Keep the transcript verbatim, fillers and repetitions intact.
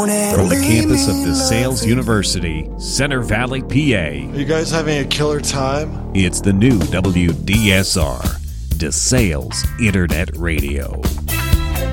From the campus of DeSales University, Center Valley, P A. Are you guys having a killer time? It's the new W D S R, DeSales Internet Radio.